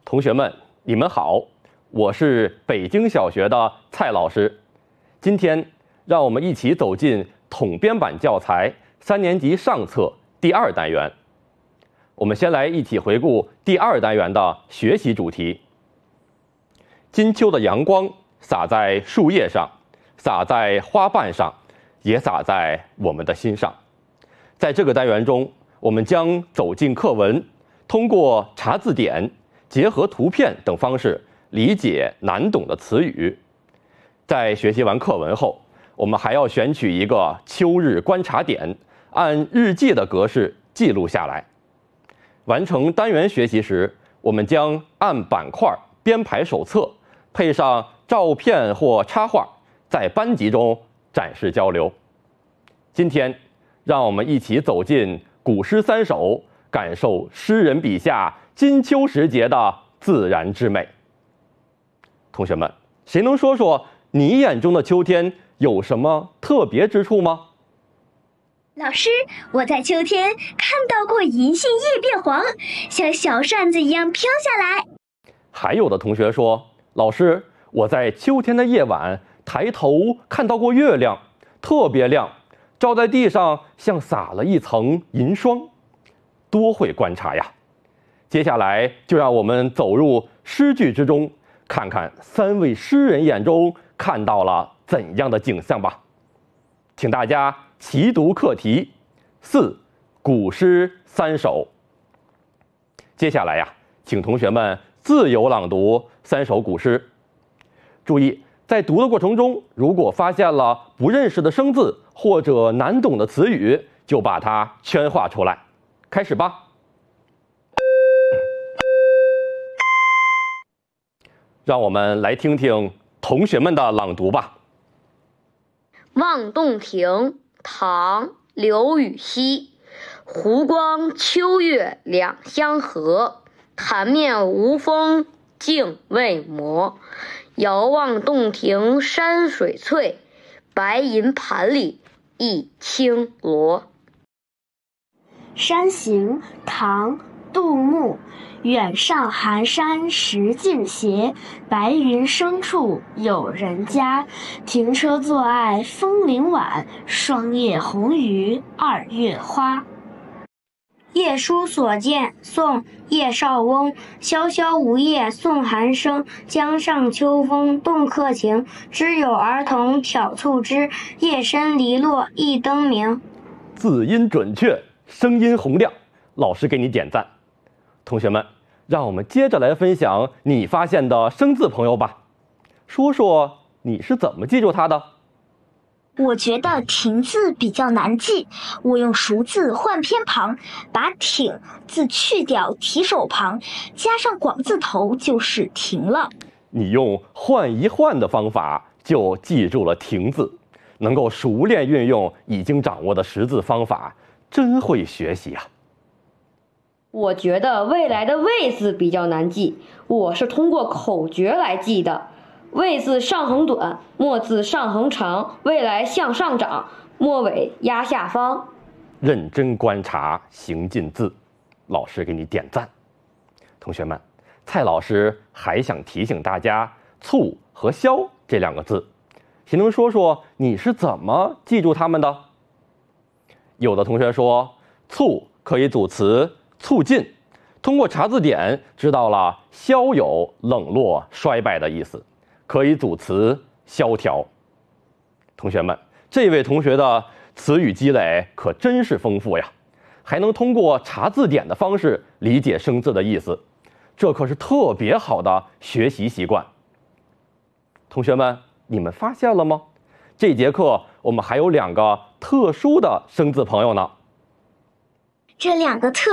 同学们，你们好，我是北京小学的蔡老师。今天，让我们一起走进统编版教材3年级上册第2单元。我们先来一起回顾第2单元的学习主题。金秋的阳光洒在树叶上，洒在花瓣上，也洒在我们的心上。在这个单元中，我们将走进课文，通过查字典、结合图片等方式理解难懂的词语。在学习完课文后，我们还要选取一个秋日观察点，按日记的格式记录下来。完成单元学习时，我们将按板块编排手册，配上照片或插画，在班级中展示交流。今天，让我们一起走进古诗3首，感受诗人笔下金秋时节的自然之美。同学们，谁能说说你眼中的秋天有什么特别之处吗？ 老师，我在秋天看到过银杏叶变黄，像小扇子一样飘下来。 还有的同学说，老师，我在秋天的夜晚抬头看到过月亮，特别亮，照在地上像撒了一层银霜。多会观察呀！接下来就让我们走入诗句之中，看看3位诗人眼中看到了怎样的景象吧。请大家齐读课题4古诗3首。接下来呀，请同学们自由朗读3首古诗。注意，在读的过程中，如果发现了不认识的生字或者难懂的词语，就把它圈画出来。开始吧。让我们来听听同学们的朗读吧。 望洞庭，唐·刘禹锡。湖光秋月两相和，潭面无风镜未磨。遥望洞庭山水翠，白银盘里一青螺。 山行，唐·杜牧。远上寒山石径斜，白云深处有人家。停车坐爱枫林晚，霜叶红于2月花。 夜书所见，宋·叶绍翁。萧萧梧叶送寒声，江上秋风动客情。知有儿童挑促织，夜深篱落一灯明。 字音准确，声音洪亮，老师给你点赞。同学们，让我们接着来分享你发现的生字朋友吧。说说你是怎么记住它的？ 我觉得亭字比较难记，我用熟字换偏旁，把挺字去掉提手旁，加上广字头就是亭了。 你用换一换的方法就记住了亭字，能够熟练运用已经掌握的识字方法，真会学习啊。 我觉得未来的未字比较难记，我是通过口诀来记的。未字上横短，末字上横长，未来向上长，末尾压下方。 认真观察，行进字，老师给你点赞。同学们，蔡老师还想提醒大家，促和萧这2个字，谁能说说你是怎么记住它们的？有的同学说，促可以组词促进，通过查字典知道了萧有冷落衰败的意思，可以组词萧条。同学们，这位同学的词语积累可真是丰富呀，还能通过查字典的方式理解生字的意思，这可是特别好的学习习惯。同学们，你们发现了吗？这节课我们还有2个特殊的生字朋友呢。 这2个特